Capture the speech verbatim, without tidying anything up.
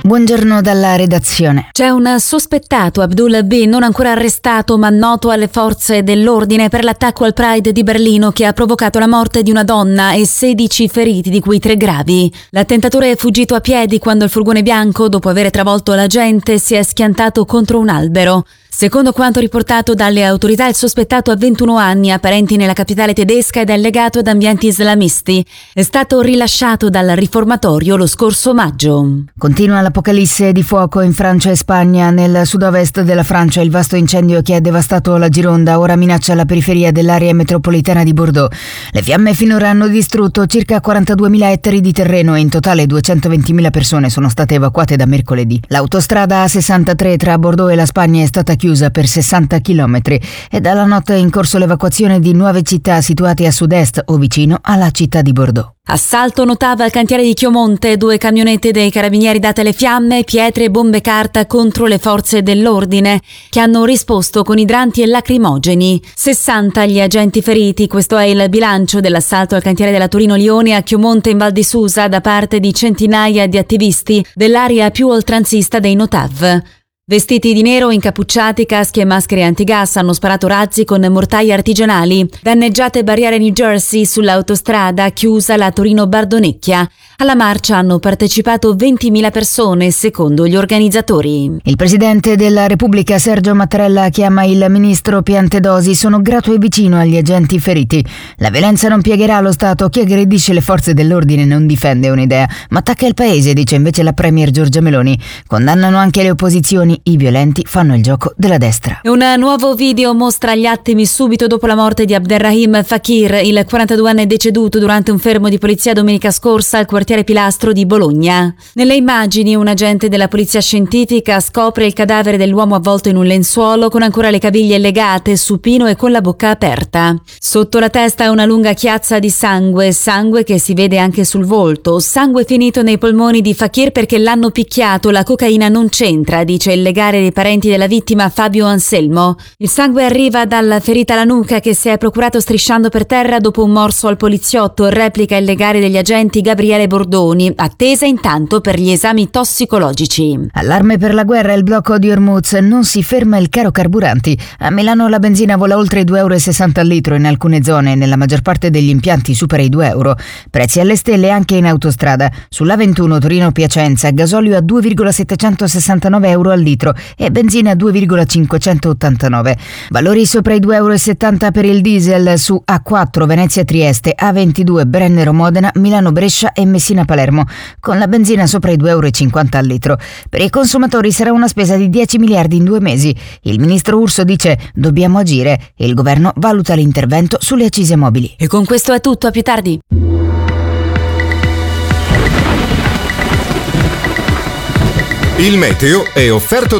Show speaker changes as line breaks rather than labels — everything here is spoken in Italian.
Buongiorno dalla redazione.
C'è un sospettato, Abdul B, non ancora arrestato ma noto alle forze dell'ordine per l'attacco al Pride di Berlino che ha provocato la morte di una donna e sedici feriti, di cui tre gravi. L'attentatore è fuggito a piedi quando il furgone bianco, dopo aver travolto la gente, si è schiantato contro un albero. Secondo quanto riportato dalle autorità, il sospettato ha ventuno anni, ha parenti nella capitale tedesca ed è legato ad ambienti islamisti. È stato rilasciato dal riformatorio lo scorso maggio.
Continua l'apocalisse di fuoco in Francia e Spagna. Nel sud-ovest della Francia il vasto incendio che ha devastato la Gironda ora minaccia la periferia dell'area metropolitana di Bordeaux. Le fiamme finora hanno distrutto circa quarantaduemila ettari di terreno e in totale duecentoventimila persone sono state evacuate da mercoledì. L'autostrada A sessantatré tra Bordeaux e la Spagna è stata chiusa per sessanta chilometri e dalla notte è in corso l'evacuazione di nuove città situate a sud-est o vicino alla città di Bordeaux.
Assalto notava al cantiere di Chiomonte, due camionette dei carabinieri date le fiamme, pietre e bombe carta contro le forze dell'ordine che hanno risposto con idranti e lacrimogeni. sessanta gli agenti feriti, questo è il bilancio dell'assalto al cantiere della Torino-Lione a Chiomonte in Val di Susa da parte di centinaia di attivisti dell'area più oltranzista dei No T A V. Vestiti di nero, incappucciati, caschi e maschere antigas, hanno sparato razzi con mortai artigianali. Danneggiate barriere New Jersey sull'autostrada chiusa la Torino-Bardonecchia. Alla marcia hanno partecipato ventimila persone, secondo gli organizzatori.
Il presidente della Repubblica Sergio Mattarella chiama il ministro Piantedosi. Sono grato e vicino agli agenti feriti. La violenza non piegherà lo Stato. Chi aggredisce le forze dell'ordine non difende un'idea, ma attacca il paese, dice invece la premier Giorgia Meloni. Condannano anche le opposizioni. I violenti fanno il gioco della destra.
Un nuovo video mostra gli attimi subito dopo la morte di Abderrahim Fakir, il quarantaduenne deceduto durante un fermo di polizia domenica scorsa al quartiere Pilastro di Bologna. Nelle immagini un agente della polizia scientifica scopre il cadavere dell'uomo avvolto in un lenzuolo con ancora le caviglie legate, supino e con la bocca aperta. Sotto la testa una lunga chiazza di sangue, sangue che si vede anche sul volto, sangue finito nei polmoni di Fakir perché l'hanno picchiato, la cocaina non c'entra, dice il legale dei parenti della vittima Fabio Anselmo. Il sangue arriva dalla ferita alla nuca che si è procurato strisciando per terra dopo un morso al poliziotto, replica il legale degli agenti Gabriele Bordoni, attesa intanto per gli esami tossicologici.
Allarme per la guerra, il blocco di Hormuz, non si ferma il caro carburanti. A Milano la benzina vola oltre due euro e sessanta al litro in alcune zone, nella maggior parte degli impianti supera i due euro. Prezzi alle stelle anche in autostrada. Sull'A ventuno Torino-Piacenza, gasolio a due virgola settecentosessantanove euro al litro e benzina a due virgola cinquecentottantanove. Valori sopra i due euro e settanta per il diesel su A quattro Venezia-Trieste, A ventidue Brennero-Modena, Milano-Brescia e Messina-Palermo, con la benzina sopra i due euro e cinquanta al litro. Per i consumatori sarà una spesa di dieci miliardi in due mesi. Il ministro Urso dice: dobbiamo agire e il governo valuta l'intervento sulle accise mobili.
E con questo è tutto, a più tardi.
Il meteo è offerto